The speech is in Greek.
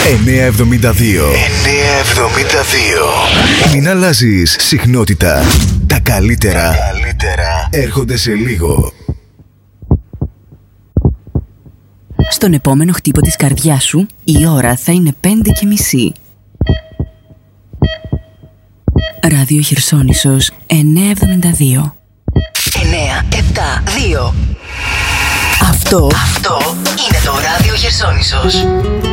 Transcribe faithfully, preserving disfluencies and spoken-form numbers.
εννιακόσια εβδομήντα δύο. εννιακόσια εβδομήντα δύο. Μην αλλάζεις συχνότητα. Τα καλύτερα, Τα καλύτερα έρχονται σε λίγο. Στον επόμενο χτύπο της καρδιάς σου, η ώρα θα είναι πέντε και μισή. Ράδιο Χερσόνησος εννιακόσια εβδομήντα δύο. εννιά επτά δύο. Αυτό, Αυτό είναι το Ράδιο Χερσόνησος.